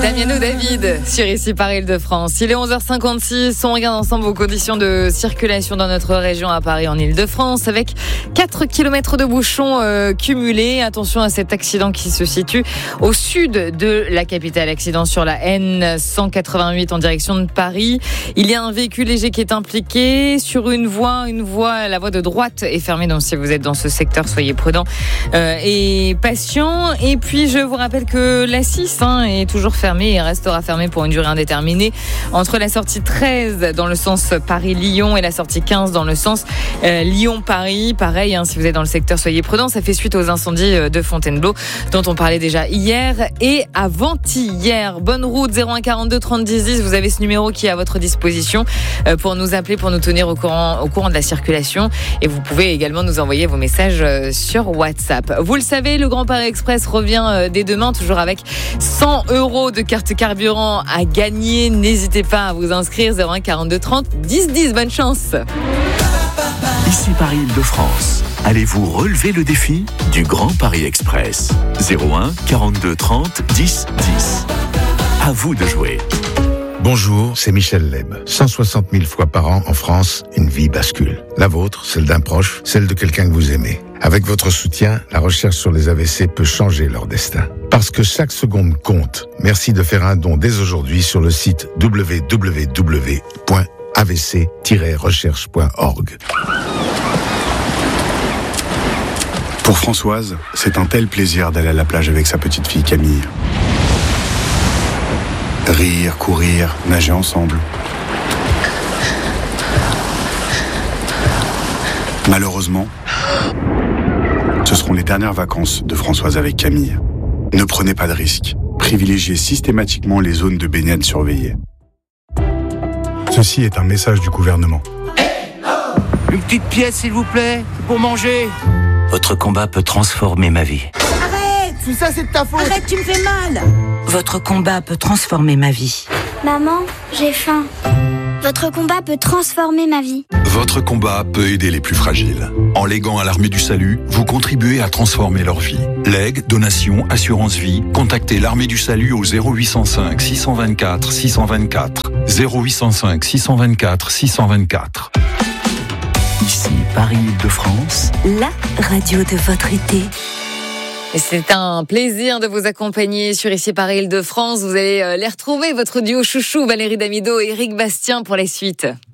Damiano David sur Ici par Île-de-France. Il est 11h56. On regarde ensemble vos conditions de circulation dans notre région à Paris en Île-de-France avec 4 km de bouchons cumulés. Attention à cet accident qui se situe au sud de la capitale. Accident sur la N188 en direction de Paris. Il y a un véhicule léger qui est impliqué sur une voie. La voie de droite est fermée. Donc si vous êtes dans ce secteur, soyez prudents et patients. Et puis je vous rappelle que la 6 est toujours fermée et restera fermée pour une durée indéterminée entre la sortie 13 dans le sens Paris-Lyon et la sortie 15 dans le sens Lyon-Paris. Pareil, si vous êtes dans le secteur, soyez prudents. Ça fait suite aux incendies de Fontainebleau dont on parlait déjà hier et avant-hier. Bonne route 01 42 30 10 10. Vous avez ce numéro qui est à votre disposition pour nous appeler, pour nous tenir au courant de la circulation. Et vous pouvez également nous envoyer vos messages sur WhatsApp. Vous le savez, le Grand Paris Express revient dès demain, toujours avec 100 € de carte carburant à gagner. N'hésitez pas à vous inscrire. 01 42 30 10 10. Bonne chance. Ici Paris Île-de-France. Allez-vous relever le défi du Grand Paris Express? 01 42 30 10 10. À vous de jouer. Bonjour, c'est Michel Leb. 160 000 fois par an en France, une vie bascule. La vôtre, celle d'un proche, celle de quelqu'un que vous aimez. Avec votre soutien, la recherche sur les AVC peut changer leur destin. Parce que chaque seconde compte. Merci de faire un don dès aujourd'hui sur le site www.avc-recherche.org. Pour Françoise, c'est un tel plaisir d'aller à la plage avec sa petite fille Camille. Rire, courir, nager ensemble. Malheureusement, ce seront les dernières vacances de Françoise avec Camille. Ne prenez pas de risques. Privilégiez systématiquement les zones de baignade surveillées. Ceci est un message du gouvernement. Une petite pièce, s'il vous plaît, pour manger. Votre combat peut transformer ma vie. Arrête! Tout ça, c'est de ta faute! Arrête, tu me fais mal! Votre combat peut transformer ma vie. Maman, j'ai faim. Votre combat peut transformer ma vie. Votre combat peut aider les plus fragiles. En léguant à l'Armée du Salut, vous contribuez à transformer leur vie. Legs, donations, assurance vie, contactez l'Armée du Salut au 0805 624 624. 0805 624 624. Ici Paris Île-de-France. La radio de votre été. Et c'est un plaisir de vous accompagner sur Ici Paris Île-de-France. Vous allez les retrouver, votre duo chouchou, Valérie Damido et Éric Bastien pour les suites.